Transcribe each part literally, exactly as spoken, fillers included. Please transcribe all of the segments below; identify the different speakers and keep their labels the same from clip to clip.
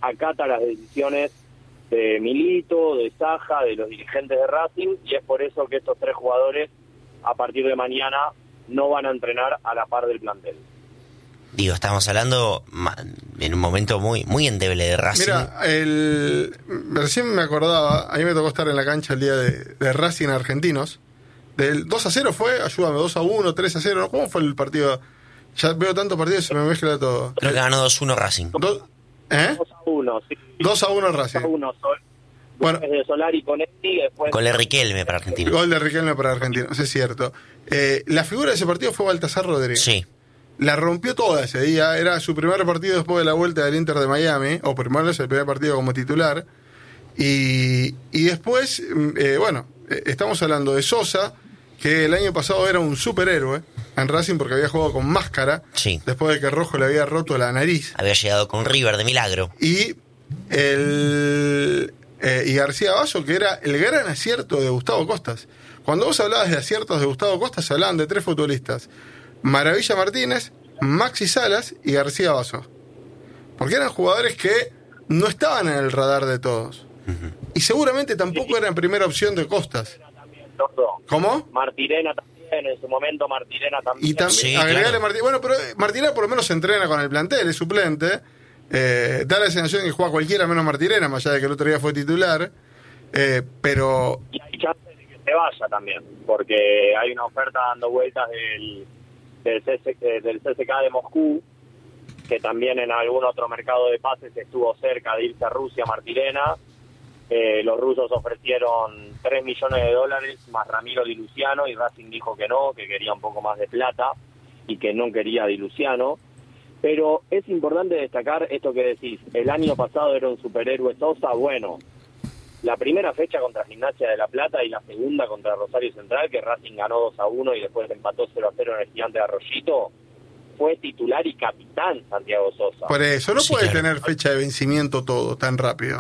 Speaker 1: acata las decisiones de Milito, de Saja, de los dirigentes de Racing, y es por eso que estos tres jugadores a partir de mañana no van a entrenar a la par del plantel.
Speaker 2: Digo, estamos hablando en un momento muy muy endeble de Racing.
Speaker 3: Mira, el, recién me acordaba, a mí me tocó estar en la cancha el día de, de Racing Argentinos. Del dos a cero fue, ayúdame, dos a uno, tres a cero, ¿no? ¿Cómo fue el partido? Ya veo tantos partidos y se me mezcla todo.
Speaker 2: Creo que ganó dos uno Racing.
Speaker 3: Do, ¿Eh?
Speaker 1: dos a uno, sí.
Speaker 3: dos a uno Racing.
Speaker 1: dos a uno, Sol.
Speaker 3: Bueno,
Speaker 1: de Solari con Esti, después...
Speaker 2: Gol de Riquelme para Argentina.
Speaker 3: Gol de Riquelme para Argentina, eso es cierto. Eh, la figura de ese partido fue Baltasar Rodríguez.
Speaker 2: Sí.
Speaker 3: La rompió toda ese día, era su primer partido después de la vuelta del Inter de Miami, o primero es el primer partido como titular. Y, y después, eh, bueno, eh, estamos hablando de Sosa, que el año pasado era un superhéroe en Racing porque había jugado con máscara,
Speaker 2: sí,
Speaker 3: después de que Rojo le había roto la nariz.
Speaker 2: Había llegado con River de milagro.
Speaker 3: Y el eh, y García Basso, que era el gran acierto de Gustavo Costas. Cuando vos hablabas de aciertos de Gustavo Costas, se hablaban de tres futbolistas: Maravilla Martínez, Maxi Salas y García Basso. Porque eran jugadores que no estaban en el radar de todos. Uh-huh. Y seguramente tampoco eran primera opción de Costas. ¿Cómo?
Speaker 1: Martirena también, en su momento Martirena también.
Speaker 3: Y también, sí, agregarle claro. Martirena. Bueno, pero Martirena por lo menos se entrena con el plantel, es suplente. Eh, da la sensación de que juega cualquiera menos Martirena, más allá de que el otro día fue titular. Eh, pero...
Speaker 1: Y hay chance de que se vaya también, porque hay una oferta dando vueltas del, del, C S, del C S K de Moscú, que también en algún otro mercado de pases estuvo cerca de irse a Rusia, Martirena. Eh, los rusos ofrecieron tres millones de dólares más Ramiro Di Luciano, y Racing dijo que no, que quería un poco más de plata y que no quería a Di Luciano. Pero es importante destacar esto que decís: el año pasado era un superhéroe Sosa. Bueno, la primera fecha contra Gimnasia de La Plata y la segunda contra Rosario Central, que Racing ganó dos a uno y después empató cero a cero en el Gigante de Arroyito, fue titular y capitán Santiago Sosa.
Speaker 3: Por eso no
Speaker 2: sí,
Speaker 3: puede
Speaker 2: claro.
Speaker 3: tener fecha de vencimiento todo tan rápido.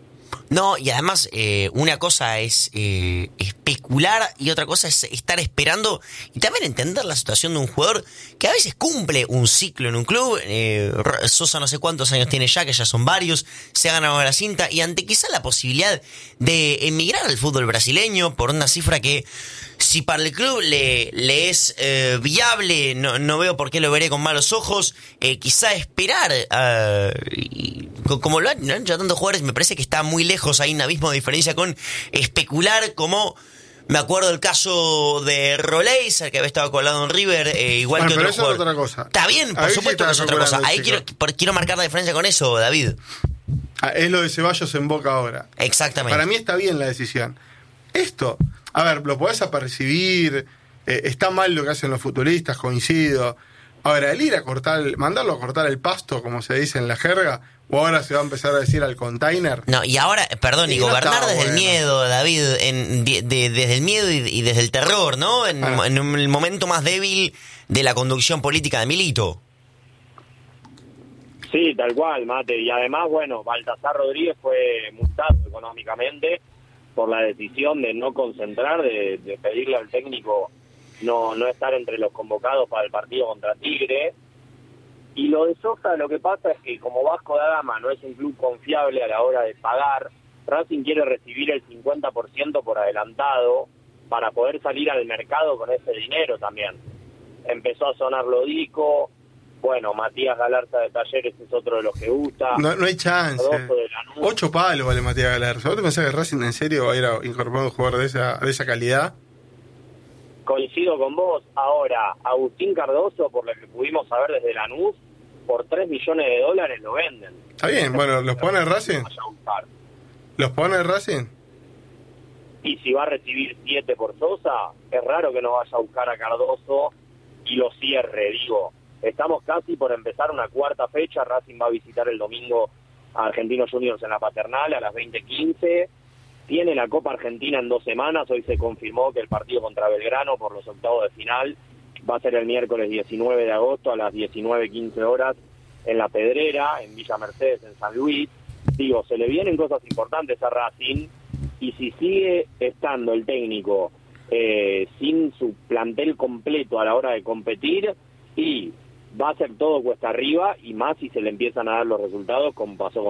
Speaker 2: No, y además eh, una cosa es eh, especular y otra cosa es estar esperando y también entender la situación de un jugador que a veces cumple un ciclo en un club. eh, Sosa no sé cuántos años tiene ya, que ya son varios, se ha ganado la cinta, y ante quizá la posibilidad de emigrar al fútbol brasileño por una cifra que, si para el club le, le es eh, viable, no, no veo por qué lo veré con malos ojos. Eh, quizá esperar, uh, y, como lo han, lo han hecho tantos jugadores, me parece que está muy lejos. Hay un abismo de diferencia con especular, como me acuerdo del caso de Roleiser, que había estado colado en River, eh, igual
Speaker 3: bueno,
Speaker 2: que
Speaker 3: pero
Speaker 2: otro
Speaker 3: eso
Speaker 2: jugador.
Speaker 3: es otra cosa.
Speaker 2: Está bien, por
Speaker 3: Ahí
Speaker 2: supuesto
Speaker 3: sí
Speaker 2: que es otra cosa. Ahí quiero, por, quiero marcar la diferencia con eso, David.
Speaker 3: Ah, es lo de Ceballos en Boca ahora.
Speaker 2: Exactamente.
Speaker 3: Para mí está bien la decisión. Esto, a ver, lo podés apercibir, eh, está mal lo que hacen los futbolistas, coincido. Ahora, el ir a cortar, mandarlo a cortar el pasto, como se dice en la jerga, o ahora se va a empezar a decir al container.
Speaker 2: No, y ahora, perdón, y, y gobernar no desde bueno. el miedo, David, en, de, de, desde el miedo y, y desde el terror, ¿no? En, ah. en el momento más débil de la conducción política de Milito.
Speaker 1: Sí, tal cual, Mate. Y además, bueno, Baltasar Rodríguez fue multado económicamente por la decisión de no concentrar, de, de pedirle al técnico no no estar entre los convocados para el partido contra Tigre. Y lo de Sosa, lo que pasa es que como Vasco da Gama no es un club confiable a la hora de pagar, Racing quiere recibir el cincuenta por ciento por adelantado para poder salir al mercado con ese dinero también. Empezó a sonar Lodico, bueno, Matías Galarza de Talleres es otro de los que gusta.
Speaker 3: No, no hay chance. Ocho palos vale Matías Galarza. ¿Vos te pensás que Racing en serio va a ir a incorporar un jugador de esa, de esa calidad?
Speaker 1: Coincido con vos. Ahora, Agustín Cardoso, por lo que pudimos saber desde Lanús, por tres millones de dólares lo venden.
Speaker 3: Está bien, bueno, ¿los pone Racing? ¿Los pone Racing?
Speaker 1: Y si va a recibir siete por Sosa, es raro que no vaya a buscar a Cardoso y lo cierre, digo. Estamos casi por empezar una cuarta fecha. Racing va a visitar el domingo a Argentinos Juniors en la Paternal a las veinte quince. Tiene la Copa Argentina en dos semanas. Hoy se confirmó que el partido contra Belgrano por los octavos de final va a ser el miércoles diecinueve de agosto a las diecinueve quince horas en La Pedrera, en Villa Mercedes, en San Luis. Digo, se le vienen cosas importantes a Racing, y si sigue estando el técnico eh, sin su plantel completo a la hora de competir, y va a ser todo cuesta arriba, y más si se le empiezan a dar los resultados como pasó con